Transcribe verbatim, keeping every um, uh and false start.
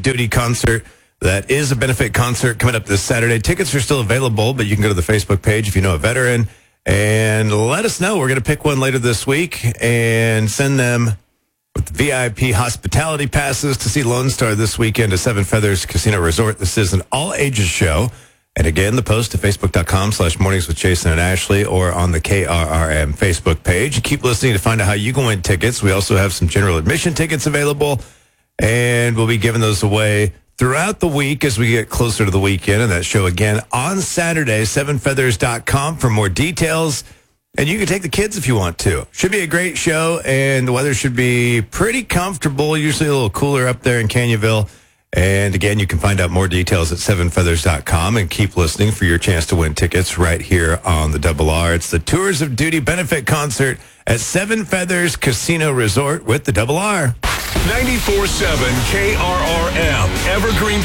Duty concert. That is a benefit concert coming up this Saturday. Tickets are still available, but you can go to the Facebook page if you know a veteran and let us know. We're going to pick one later this week and send them with V I P hospitality passes to see Lone Star this weekend at Seven Feathers Casino Resort. This is an all-ages show. And again, the post to facebook.com slash mornings with Jason and Ashley or on the K R R M Facebook page. Keep listening to find out how you can win tickets. We also have some general admission tickets available, and we'll be giving those away throughout the week as we get closer to the weekend. And that show again on Saturday, seven feathers dot com for more details. And you can take the kids if you want to. Should be a great show, and the weather should be pretty comfortable, usually a little cooler up there in Canyonville. And again, you can find out more details at seven feathers dot com and keep listening for your chance to win tickets right here on the Double R. It's the Tours of Duty benefit concert at Seven Feathers Casino Resort with the Double R. ninety-four point seven K R R M, Evergreen,